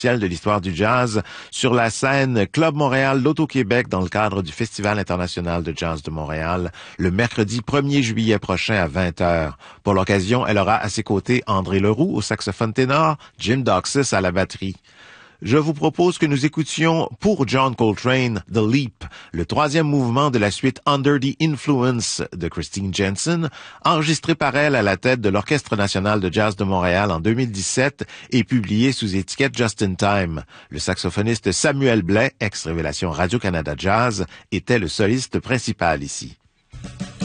de l'histoire du jazz sur la scène Club Montréal Loto-Québec dans le cadre du Festival international de jazz de Montréal le mercredi 1er juillet prochain à 20h. Pour l'occasion, elle aura à ses côtés André Leroux au saxophone ténor, Jim Doxis à la batterie. Je vous propose que nous écoutions pour John Coltrane The Leap, le troisième mouvement de la suite Under the Influence de Christine Jensen, enregistré par elle à la tête de l'Orchestre national de jazz de Montréal en 2017 et publié sous étiquette Just in Time. Le saxophoniste Samuel Blais, ex-révélation Radio-Canada Jazz, était le soliste principal ici.